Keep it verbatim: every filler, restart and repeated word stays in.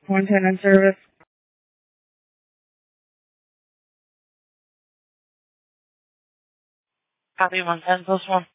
one ten in service. Copy one ten, plus one.